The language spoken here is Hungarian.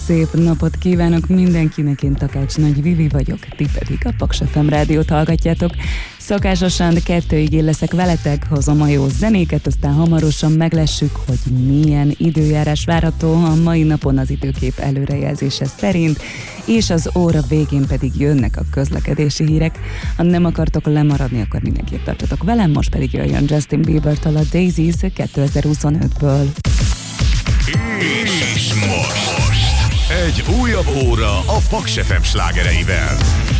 szép napot kívánok mindenkinek, én Takács Nagy Vivi vagyok, ti pedig a Paks FM rádiót hallgatjátok. Szokásosan 2-ig én leszek veletek, hozom a jó zenéket, aztán hamarosan meglessük, hogy milyen időjárás várható a mai napon az időkép előrejelzése szerint, és az óra végén pedig jönnek a közlekedési hírek. Ha nem akartok lemaradni, akkor mindenképp tartsatok velem, most pedig jöjjön Justin Bieber-től a Daisies 2025-ből. És most egy újabb óra a Paks FM slágereivel.